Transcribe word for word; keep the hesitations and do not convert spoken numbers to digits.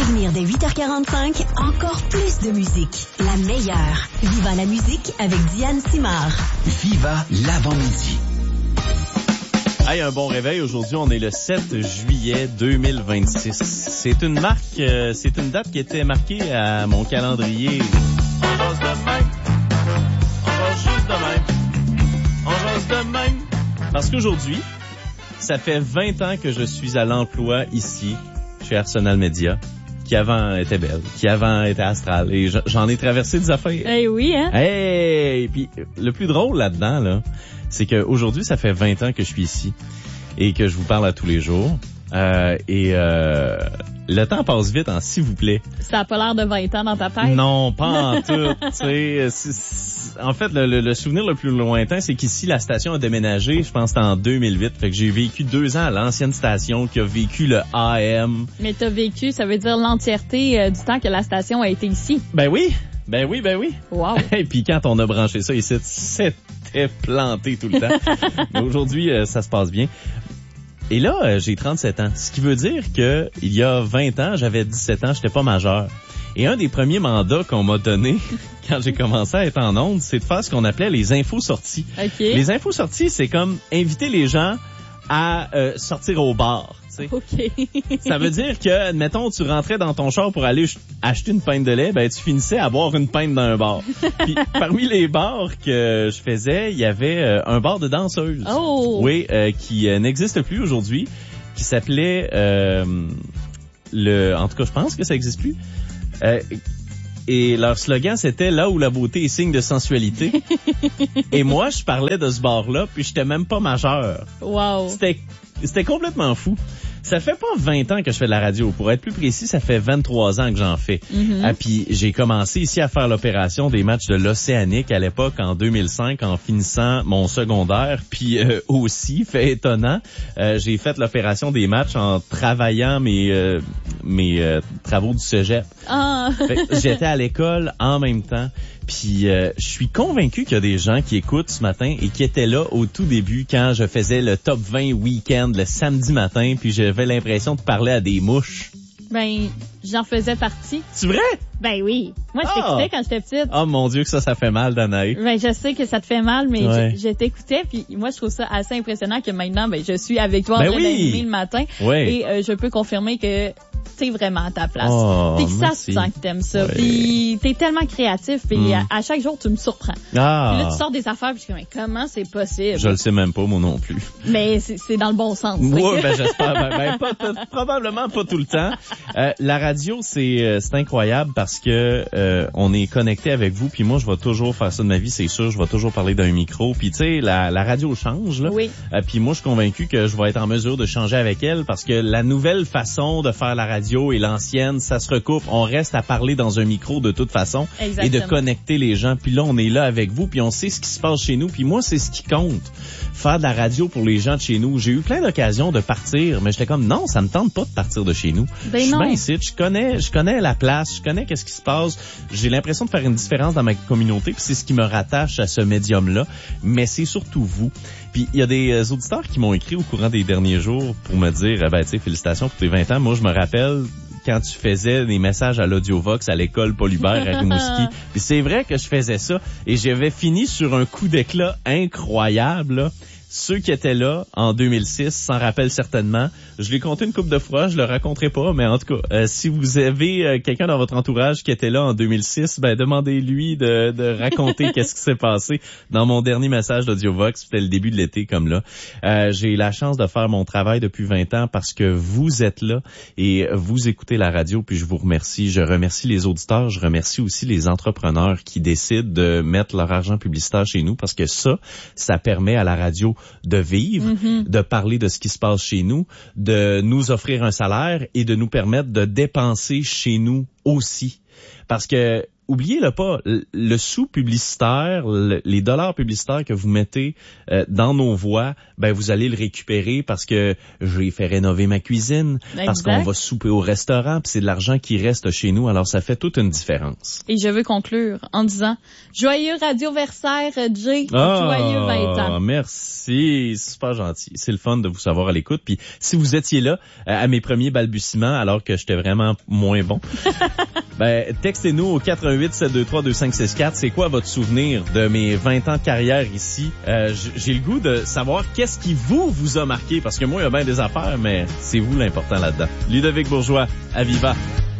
venir dès huit heures quarante-cinq, encore plus de musique. La meilleure. Viva la musique avec Diane Simard. Viva l'avant-midi. Hey, un bon réveil. Aujourd'hui, on est le sept juillet deux mille vingt-six. C'est une marque, euh, c'est une date qui était marquée à mon calendrier. On jase de même. On jase juste de même. On jase de même. Parce qu'aujourd'hui, ça fait vingt ans que je suis à l'emploi ici, chez Arsenal Media, qui avant était belle, qui avant était Astral, et j'en ai traversé des affaires. Eh hey, oui, hein? Hey! Puis le plus drôle là-dedans, là, c'est qu'aujourd'hui, ça fait vingt ans que je suis ici et que je vous parle à tous les jours. Euh, et euh, le temps passe vite, hein, s'il vous plaît. Ça a pas l'air de vingt ans dans ta tête? Non, pas en tout. Tu sais, c'est, c'est, en fait, le, le, le souvenir le plus lointain, c'est qu'ici, la station a déménagé, je pense que c'était en deux mille huit. Fait que j'ai vécu deux ans à l'ancienne station qui a vécu le A M. Mais t'as vécu, ça veut dire l'entièreté euh, du temps que la station a été ici. Ben oui, ben oui, ben oui. Wow. Et puis quand on a branché ça ici, c'était planté tout le temps. Mais aujourd'hui, euh, ça se passe bien. Et là, euh, j'ai trente-sept ans. Ce qui veut dire que il y a vingt ans, j'avais dix-sept ans, j'étais pas majeur. Et un des premiers mandats qu'on m'a donné quand j'ai commencé à être en ondes, c'est de faire ce qu'on appelait les infos sorties. Okay. Les infos sorties, c'est comme inviter les gens à euh, sortir au bar. T'sais. OK. Ça veut dire que, admettons, tu rentrais dans ton char pour aller ch- acheter une pinte de lait, ben tu finissais à boire une pinte d'un bar. Puis parmi les bars que je faisais, il y avait euh, un bar de danseuses. Oh! Oui, euh, qui euh, n'existe plus aujourd'hui, qui s'appelait euh, le. En tout cas, je pense que ça n'existe plus. Euh, et leur slogan, c'était « Là où la beauté est signe de sensualité ». Et moi, je parlais de ce bar-là, puis j'étais même pas majeur. Wow. C'était C'était complètement fou. Ça fait pas vingt ans que je fais de la radio. Pour être plus précis, ça fait vingt-trois ans que j'en fais. Mm-hmm. Ah, puis j'ai commencé ici à faire l'opération des matchs de l'Océanique à l'époque, en deux mille cinq, en finissant mon secondaire. Puis euh, aussi, fait étonnant, euh, j'ai fait l'opération des matchs en travaillant mes euh, mes euh, travaux du cégep. Ah. Fait que j'étais à l'école en même temps. Puis euh, je suis convaincu qu'il y a des gens qui écoutent ce matin et qui étaient là au tout début quand je faisais le top vingt week-end le samedi matin, puis j'avais l'impression de parler à des mouches. Ben, j'en faisais partie. C'est vrai? Ben oui. Moi, je Ah! t'écoutais quand j'étais petite. Oh mon Dieu que ça, ça fait mal, Danaï. Ben, je sais que ça te fait mal, mais Ouais. je, je t'écoutais, puis moi, je trouve ça assez impressionnant que maintenant, ben, je suis avec toi en Ben train oui. d'animer le matin. Ouais. Et euh, je peux confirmer que t'es vraiment à ta place. Oh, Puis que ça merci. se sent que t'aimes ça. Ouais. Puis t'es tellement créatif, puis Mm. à, à chaque jour, tu me surprends. Ah, Puis là, tu sors des affaires, puis je suis comme, mais comment c'est possible? je le sais même pas, moi non plus. Mais c'est, c'est dans le bon sens. Oui, Fait que- ben j'espère. Ben, ben, pas, pas- probablement pas tout le temps. Euh, la radio, c'est euh, c'est incroyable parce que euh, on est connecté avec vous. Puis moi, je vais toujours faire ça de ma vie, c'est sûr. Je vais toujours parler d'un micro. Puis tu sais, la, la radio change. Là. Oui. Euh, puis moi, je suis convaincu que je vais être en mesure de changer avec elle parce que la nouvelle façon de faire la radio et l'ancienne, ça se recoupe. On reste à parler dans un micro de toute façon. Exactement. Et de connecter les gens. Puis là, on est là avec vous. Puis on sait ce qui se passe chez nous. Puis moi, c'est ce qui compte. Faire de la radio pour les gens de chez nous. J'ai eu plein d'occasions de partir, mais j'étais comme non, ça me tente pas de partir de chez nous. Ben je suis non. bien ici, je connais, je connais la place, je connais qu'est-ce qui se passe. J'ai l'impression de faire une différence dans ma communauté, puis c'est ce qui me rattache à ce médium-là. Mais c'est surtout vous. Puis il y a des euh, auditeurs qui m'ont écrit au courant des derniers jours pour me dire, eh ben tu sais, félicitations pour tes vingt ans. Moi, je me rappelle quand tu faisais des messages à l'Audiovox à l'école Paul Hubert à Rimouski. Puis c'est vrai que je faisais ça et j'avais fini sur un coup d'éclat incroyable, là. Ceux qui étaient là en deux mille six s'en rappellent certainement. Je l'ai compté une couple de fois, je le raconterai pas, mais en tout cas, euh, si vous avez euh, quelqu'un dans votre entourage qui était là en deux mille six, ben demandez-lui de, de raconter qu'est-ce qui s'est passé dans mon dernier message d'Audiovox. C'était le début de l'été comme là. Euh, j'ai la chance de faire mon travail depuis vingt ans parce que vous êtes là et vous écoutez la radio, puis je vous remercie. Je remercie les auditeurs, je remercie aussi les entrepreneurs qui décident de mettre leur argent publicitaire chez nous parce que ça, ça permet à la radio de vivre, mm-hmm. de parler de ce qui se passe chez nous, de nous offrir un salaire et de nous permettre de dépenser chez nous aussi. Parce que oubliez-le pas, le, le sous publicitaire, le, les dollars publicitaires que vous mettez euh, dans nos voix, ben vous allez le récupérer parce que j'ai fait rénover ma cuisine, Exact. parce qu'on va souper au restaurant, puis c'est de l'argent qui reste chez nous, alors ça fait toute une différence. Et je veux conclure en disant joyeux radioversaire, Jay, joyeux vingt ans. Merci, c'est super gentil. C'est le fun de vous savoir à l'écoute. Puis si vous étiez là euh, à mes premiers balbutiements, alors que j'étais vraiment moins bon, ben textez-nous au quatre un huit sept deux trois deux cinq six quatre. C'est quoi votre souvenir de mes vingt ans de carrière ici? Euh, j'ai le goût de savoir qu'est-ce qui vous, vous a marqué, parce que moi, il y a bien des affaires, mais c'est vous l'important là-dedans. Ludovic Bourgeois, à Viva.